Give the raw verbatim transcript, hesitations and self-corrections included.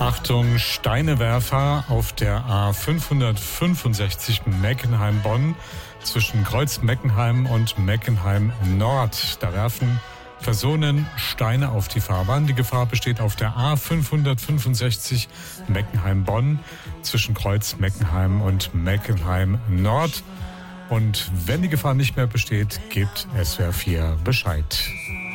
Achtung, Steinewerfer auf der A fünfhundertfünfundsechzig Meckenheim-Bonn zwischen Kreuz Meckenheim und Meckenheim Nord. Da werfen Personen Steine auf die Fahrbahn. Die Gefahr besteht auf der A fünfhundertfünfundsechzig Meckenheim-Bonn zwischen Kreuz Meckenheim und Meckenheim Nord. Und wenn die Gefahr nicht mehr besteht, gibt S W R vier Bescheid.